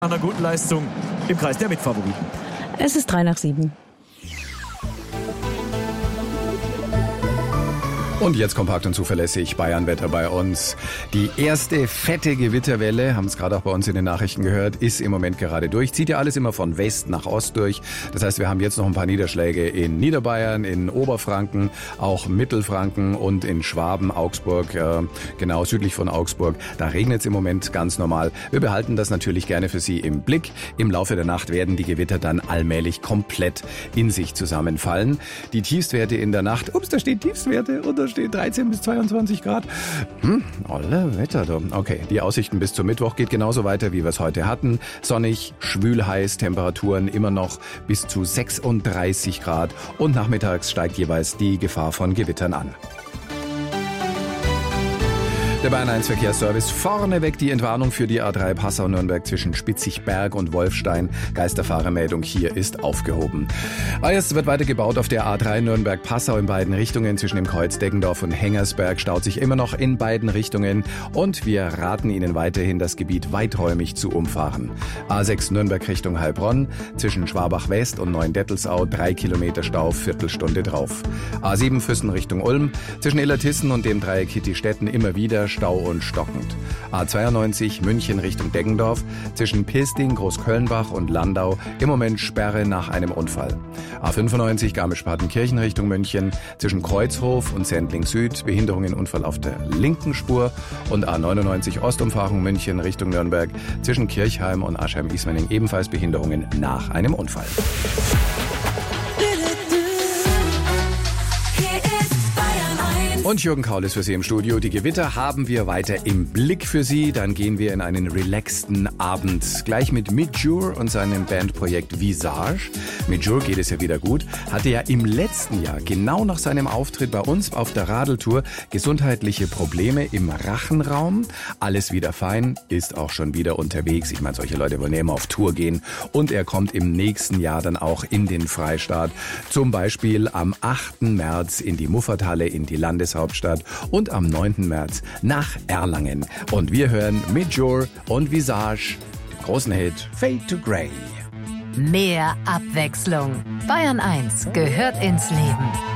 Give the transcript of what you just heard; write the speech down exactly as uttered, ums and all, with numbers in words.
Nach einer guten Leistung im Kreis der Mitfavoriten. Es ist drei nach sieben. Und jetzt kompakt und zuverlässig Bayernwetter bei uns. Die erste fette Gewitterwelle, haben es gerade auch bei uns in den Nachrichten gehört, ist im Moment gerade durch. Zieht ja alles immer von West nach Ost durch. Das heißt, wir haben jetzt noch ein paar Niederschläge in Niederbayern, in Oberfranken, auch Mittelfranken und in Schwaben, Augsburg, äh, genau südlich von Augsburg. Da regnet es im Moment ganz normal. Wir behalten das natürlich gerne für Sie im Blick. Im Laufe der Nacht werden die Gewitter dann allmählich komplett in sich zusammenfallen. Die Tiefstwerte in der Nacht, ups, da steht Tiefstwerte und da steht dreizehn bis zweiundzwanzig Grad. Hm, alle Wetter da. Okay, die Aussichten bis zum Mittwoch geht genauso weiter, wie wir es heute hatten. Sonnig, schwül heiß, Temperaturen immer noch bis zu sechsunddreißig Grad und nachmittags steigt jeweils die Gefahr von Gewittern an. Der Bayern eins Verkehrsservice, vorneweg die Entwarnung für die A drei Passau-Nürnberg zwischen Spitzigberg und Wolfstein. Geisterfahrermeldung hier ist aufgehoben. Es wird weiter gebaut auf der A drei Nürnberg-Passau in beiden Richtungen. Zwischen dem Kreuz Deggendorf und Hengersberg staut sich immer noch in beiden Richtungen. Und wir raten Ihnen weiterhin, das Gebiet weiträumig zu umfahren. A sechs Nürnberg Richtung Heilbronn, zwischen Schwabach-West und Neuendettelsau, drei Kilometer Stau, Viertelstunde drauf. A sieben Füssen Richtung Ulm, zwischen Illertissen und dem Dreieck Hitti-Stetten immer wieder Stau und stockend. A zweiundneunzig München Richtung Deggendorf, zwischen Pirsting, Großkölnbach und Landau im Moment Sperre nach einem Unfall. A fünfundneunzig Garmisch-Partenkirchen Richtung München, zwischen Kreuzhof und Sendling Süd Behinderungen Unfall auf der linken Spur und A neunundneunzig Ostumfahrung München Richtung Nürnberg, zwischen Kirchheim und Aschheim-Ismaning ebenfalls Behinderungen nach einem Unfall. Und Jürgen Kaul ist für Sie im Studio. Die Gewitter haben wir weiter im Blick für Sie. Dann gehen wir in einen relaxten Abend. Gleich mit Midjour und seinem Bandprojekt Visage. Midjour geht es ja wieder gut. Hatte ja im letzten Jahr, genau nach seinem Auftritt bei uns auf der Radeltour, gesundheitliche Probleme im Rachenraum. Alles wieder fein, ist auch schon wieder unterwegs. Ich meine, solche Leute wollen ja immer auf Tour gehen. Und er kommt im nächsten Jahr dann auch in den Freistaat. Zum Beispiel am achten März in die Muffathalle, in die Landeshauptstadt. Und am neunten März nach Erlangen. Und wir hören Midjour und Visage, großen Hit Fade to Grey. Mehr Abwechslung. Bayern eins gehört ins Leben.